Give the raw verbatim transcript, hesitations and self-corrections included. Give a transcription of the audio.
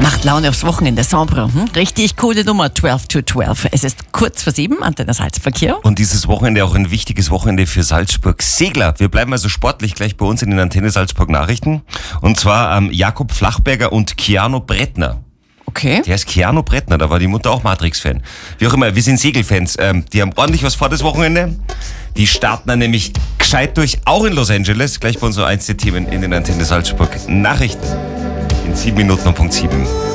Macht Laune aufs Wochenende, Sambre. Hm? Richtig coole Nummer, zwölf to zwölf. Es ist kurz vor sieben, Antenne Salzverkehr. Und dieses Wochenende auch ein wichtiges Wochenende für Salzburg-Segler. Wir bleiben also sportlich gleich bei uns in den Antenne Salzburg Nachrichten. Und zwar ähm, Jakob Flachberger und Keanu Brettner. Okay. Der ist Keanu Brettner, da war die Mutter auch Matrix-Fan. Wie auch immer, wir sind Segelfans. Ähm, die haben ordentlich was vor das Wochenende. Die starten dann nämlich gescheit durch, auch in Los Angeles. Gleich bei uns so eins der Themen in den Antenne Salzburg Nachrichten. In sieben Minuten um Punkt sieben.